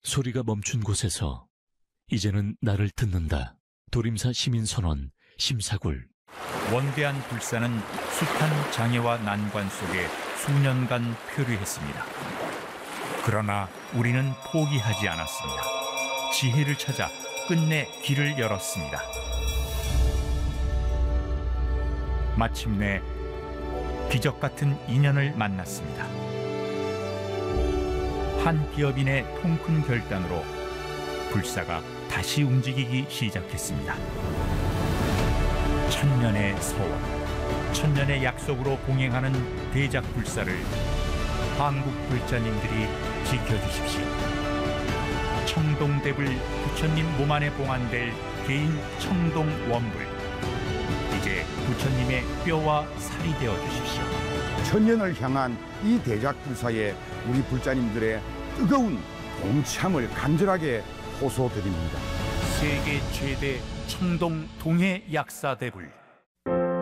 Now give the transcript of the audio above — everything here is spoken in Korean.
소리가 멈춘 곳에서 이제는 나를 듣는다. 도림사 시민선언 심사굴. 원대한 불사는 숱한 장애와 난관 속에 수년간 표류했습니다. 그러나 우리는 포기하지 않았습니다. 지혜를 찾아 끝내 길을 열었습니다. 마침내 기적 같은 인연을 만났습니다. 한 기업인의 통큰 결단으로 불사가 다시 움직이기 시작했습니다. 천년의 서원, 천년의 약속으로 봉행하는 대작 불사를 한국 불자님들이 지켜주십시오. 청동대불 부처님 몸 안에 봉안될 개인 청동원불, 이제 부처님의 뼈와 살이 되어 주십시오. 천년을 향한 이 대작 불사에 우리 불자님들의 뜨거운 동참을 간절하게 호소드립니다. 세계 최대 청동 동해 약사대불.